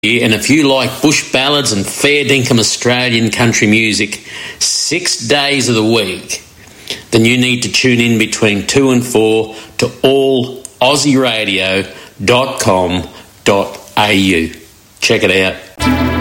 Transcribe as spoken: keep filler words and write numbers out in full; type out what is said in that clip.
And if you like bush ballads and fair dinkum Australian country music six days of the week, then you need to tune in between two and four to all aussie radio dot com dot a u. Check it out.